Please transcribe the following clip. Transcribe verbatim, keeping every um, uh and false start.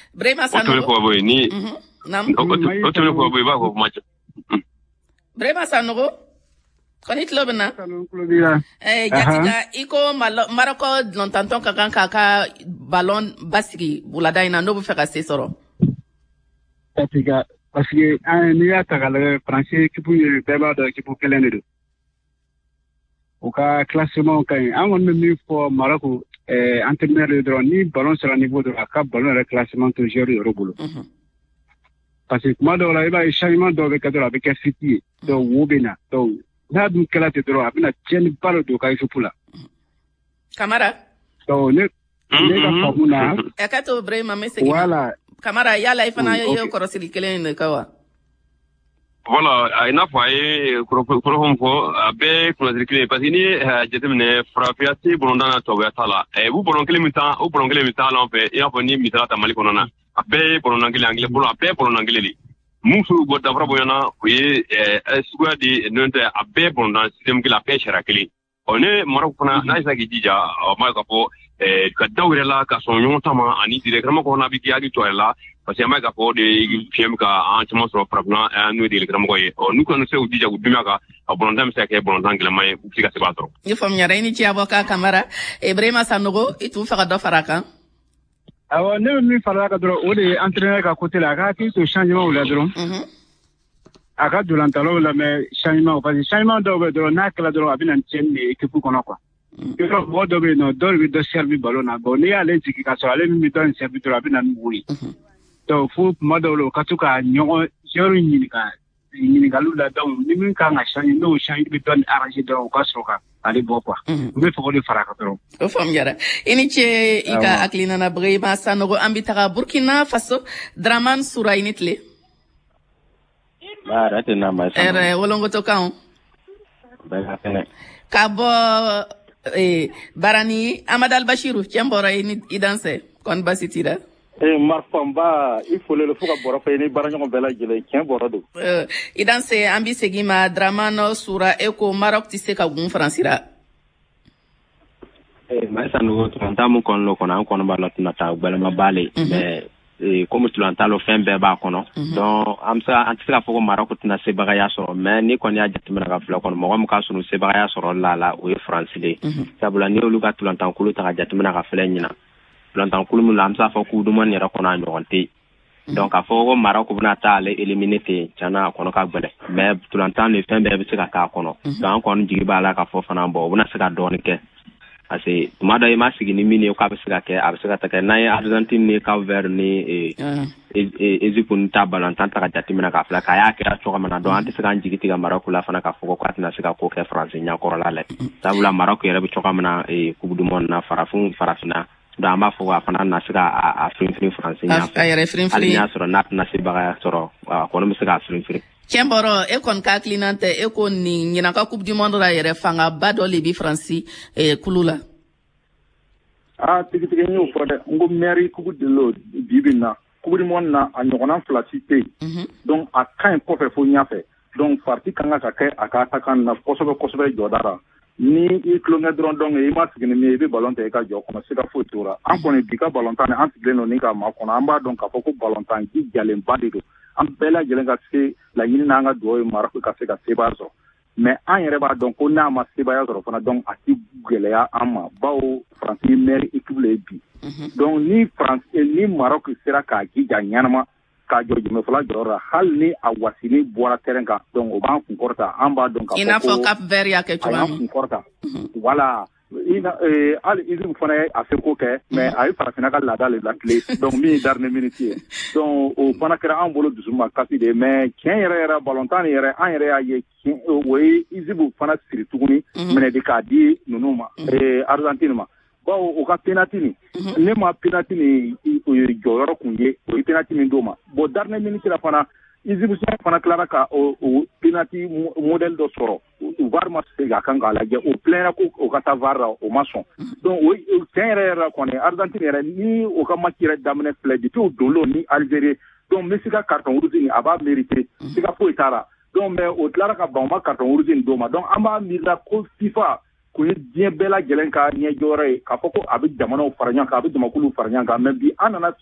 Brema Sanogo. Ko boy ni. Nam. Ko to ko boy ba ko match. Brema Sanogo. Konit lobna. Eh jatiga iko Maroko lontanton kakan kaka ballon basiki bulada ina no bu feka sesoro. Jatiga parce que un ni ata le français qui pour beba de qui pour kelen de. Au cas classement quand on même pour Maroko eh entraîneur de drone ni ballon sur le niveau de la cap ballon le classement toujours au boulot. Parce que moi dans la iba changement dans le cadre avec City donc Wobena donc n'a dun kala te dro abina tieni balo do kai fupula Camara so ne ne ga famuna e ka to Brema mesegi wala Camara yala ifana yo korosili kelen kawa Voilà, ina faye kurofon ko abe kurosili kelen parce que ni jetemne frafiati bolondana to ga tala e bu bolon kelen mitan o bolon kelen mitan la fait ya foni mitala ta mali konona abe bolon anglais anglais bolon abe bolon anglais musu go dabra boyana kuye suga di nonte abe bondan system ki la pêche rakeli one marok na na isa ki jija ma ka po ka dawre la ka sonyon tama ani directement ko na bi ki agi to la parce que ma ka po de fiem ka en chama so problem anu directement ko ye o nu ko no se udija gudumya ka bondan se ke bondan ki la mai ku ka se batro ni fam nyara ni ci avoka Camara e Brema Sanogo itu fa do faraka awa ne mi fara ka dro o de entraîneur ka côté la ka ki to changement ou la dro mhm aka durantalo la mais changement parce que changement do be dro na kala dro abina chen ni équipe kono quoi que lo mo do be no do be do servi ballon na bon ni ale tiki ka so ale mi don servi dro abina muri to fu modelo ka tuka nyo joro ni ka ni ka lu la donc ni min ka nga change no change be don arranger do ka so ka ali bo quoi me fo de fara ka dro o fam yara ini che ika aklina na Brema Sanogo ambitaka Burkina Faso Draman Sura initle ba rate na ma er wolongo to kan ba fene kabo eh barani Amadal Bashiru chembora ini idanse kon basitira eh marfamba il faut le fuka boro fe ni baranyo bela jele ken boro do eh idanse ambi segima Dramano Sura eko Maroc tiseka gun francira eh ma Sanogo to ntamu kon lo kon an kon ba lot na ta bela ma bale mais eh comme tu l'entends fin be ba kono donc amsa antika foko Maroc tina se baga ya so mais ni kon ya jatimina ka fla kon mo ko ka sunu se baga ya so la la o e francais sabula ni olu ka tu l'entends kulu ta jatimina ka fla nyina l'entends kulu mu lamsa foko du man yara kono an yonte donc a foko Maroc buna ta le éliminer chana kono ka gbele mais tu l'entends le fin be be se ka kono donc kon jigi bala ka fo fana bo buna se ka donike ase tumada e masigi ni mini o ka besiga ke abesiga ta ke na Argentine ni Cap Vert ni e e ezipun tabala tanta ka jatimina ka fla ka ya ke a choka mana do anti sega njigiti ga Maroc la fana ka foko kwatina sega ko ke France nya ko la le tabula Maroc yere bi choka mana e coupe du monde na farafun farafina da ma fo fana na sega a fin fin France nya a yere fin fin ali nya soro nat na sibaga soro ko no sega fin fin Kemboro e kon ka clinante e kon ni nyina ka coupe du monde la yere fanga bado libi France e kulula ah tigi tigi nyu fode ngo mairie coupe de l'eau bibina coupe du monde na anyona flacité donc a kan ko fe fo nya fe donc parti kanga ka ke aka ta kan na kosobe kosobe jodara ni i klonga dron donc e ma sigini mi be ballon te ka jo ko sika fotura an ko ni bika ballon tan an tigeno ni ka ma ko na amba donc ka foko ballon tan ki jalen bandido am bela jelen ka se la yini na nga do Maroc ka se ka se bazo mais an yere ba donc ko na ma se ba ya fana donc ati geleya ama bawo France maire équipe le bi donc ni France ni Maroc sera ka ki janyama ka joji me fala jora hal ni awasini bola terenga donc o ban kun korta amba donc ka ina fo Cap Vert ya ke tuwa kun korta voilà ina eh al izim fana a fait ko ke mais ay farafina ka la dal la clé donc mi dernier minute donc o fana kera an bolo dusuma kasi de mais kien yere yere balontan yere an yere aye oui izibu fana siri tuguni mene de ka di nunuma eh Argentine ma bawo o ka penalty ni ne ma penalty ni jɔyɔrɔ kun ye o ye penalty min d'o ma bon dernier minute la fana izibu fana tilara ka o penalty modèle dɔ sɔrɔ var ma se ka kan k'a lajɛ o plaindra ko o ka taa var la o ma sɔn donc o tiɲɛ yɛrɛ yɛrɛ kɔni Argentine yɛrɛ ni o ka match yɛrɛ daminɛ filɛ depuis o donlo ni Algérie donc Messi ka carton rouge ni a b'a mérité siga foyi t'a la donc mais o tilara ka ban o ma carton rouge ni d'o ma donc an b'a miiri ko FIFA ko ye diɲɛ bɛɛ lajɛlen ka ɲɛjɔyɔrɔ ye k'a fɔ ko a bɛ jamanaw fara ɲɔgɔn kan a bɛ jamakuluw fara ɲɔgɔn kan mais bi an nana